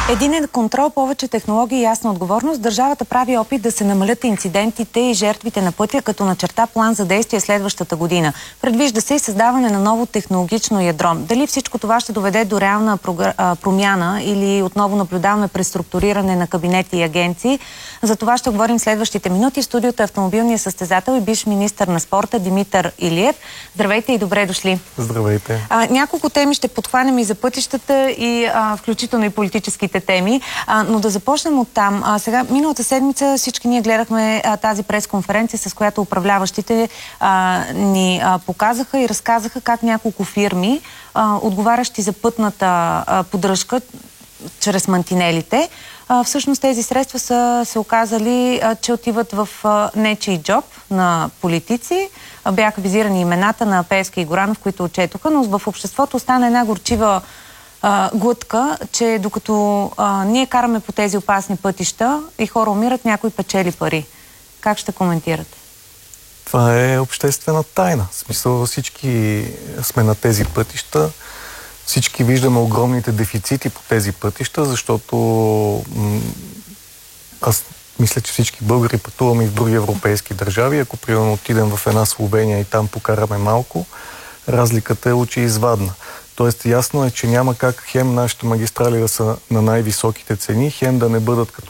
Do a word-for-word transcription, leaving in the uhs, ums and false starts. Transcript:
Единен контрол, повече технологии и ясна отговорност. Държавата прави опит да се намалят инцидентите и жертвите на пътя, като начерта план за действие следващата година. Предвижда се и създаване на ново технологично ядро. Дали всичко това ще доведе до реална промяна или отново наблюдаваме преструктуриране на кабинети и агенции? За това ще говорим следващите минути. В студиото е автомобилният състезател и бивш министър на спорта Димитър Илиев. Здравейте и добре дошли. Здравейте. А, няколко теми ще подхванем и за пътищата, и а, включително и политическите теми, а, но да започнем от там. А, сега, миналата седмица всички ние гледахме а, тази пресконференция, с която управляващите а, ни а, показаха и разказаха как няколко фирми, а, отговарящи за пътната а, поддръжка чрез мантинелите, а, всъщност тези средства са се оказали, а, че отиват в а, нечий джоб на политици. А, бяха визирани имената на Пеевски и Горанов, които отчетоха, но в обществото остана една горчива а, глътка, че докато а, ние караме по тези опасни пътища и хора умират, някой печели пари. Как ще коментирате? Това е обществена тайна. В смисъл, всички сме на тези пътища. Всички виждаме огромните дефицити по тези пътища, защото аз мисля, че всички българи пътуваме и в други европейски държави. Ако примерно отидем в една Словения и там покараме малко, разликата е очеизвадна. Тоест ясно е, че няма как хем нашите магистрали да са на най-високите цени, хем да не бъдат като